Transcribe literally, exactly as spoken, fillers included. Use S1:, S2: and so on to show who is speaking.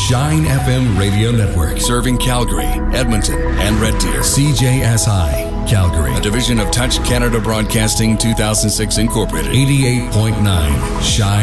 S1: Shine F M Radio Network.
S2: Serving Calgary, Edmonton, and Red Deer.
S1: C J S I, Calgary.
S2: A division of Touch Canada Broadcasting two thousand six Incorporated.
S1: eighty-eight point nine Shine